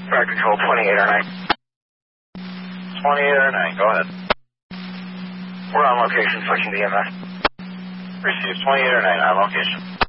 Fire control 2809. 2809, go ahead. We're on location, switching to EMS. Received 2809 on location.